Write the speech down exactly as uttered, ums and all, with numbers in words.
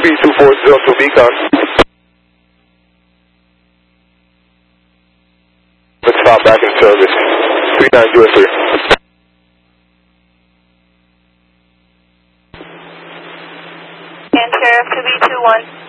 B two four zero two Beacon. Let's file back in service. three nine zero three. And Sheriff two B two one.